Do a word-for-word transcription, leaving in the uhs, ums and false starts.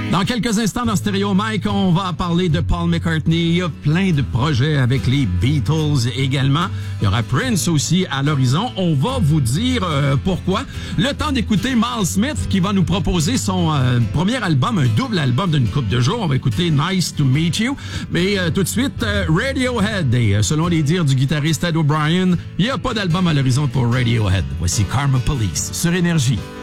Dans quelques instants, dans Stéréo Mike, on va parler de Paul McCartney. Il y a plein de projets avec les Beatles également. Il y aura Prince aussi à l'horizon. On va vous dire euh, pourquoi. Le temps d'écouter Miles Smith qui va nous proposer son euh, premier album, un double album d'une couple de jours. On va écouter Nice to Meet You. Mais euh, tout de suite, euh, Radiohead. Et euh, selon les dires du guitariste Ed O'Brien, il n'y a pas d'album à l'horizon pour Radiohead. Voici Karma Police sur Énergie.